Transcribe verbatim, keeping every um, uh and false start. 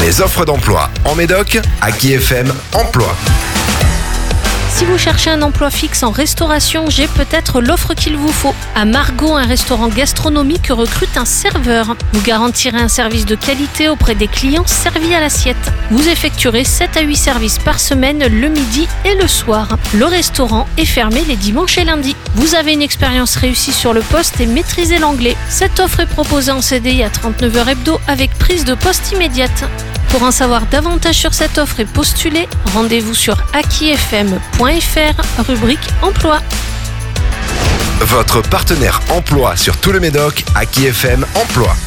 Les offres d'emploi en Médoc, Aki F M Emploi. Si vous cherchez un emploi fixe en restauration, j'ai peut-être l'offre qu'il vous faut. À Margot, un restaurant gastronomique recrute un serveur. Vous garantirez un service de qualité auprès des clients servis à l'assiette. Vous effectuerez sept à huit services par semaine le midi et le soir. Le restaurant est fermé les dimanches et lundis. Vous avez une expérience réussie sur le poste et maîtrisez l'anglais. Cette offre est proposée en C D I à trente-neuf heures hebdo avec prise de poste immédiate. Pour en savoir davantage sur cette offre et postuler, rendez-vous sur aki f m point f r, rubrique Emploi. Votre partenaire emploi sur tout le Médoc, Aki F M Emploi.